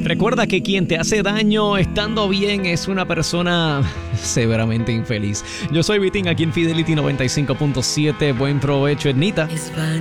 Recuerda que quien te hace daño estando bien es una persona severamente infeliz. Yo soy Vitín aquí en Fidelity 95.7. Buen provecho, Ednita.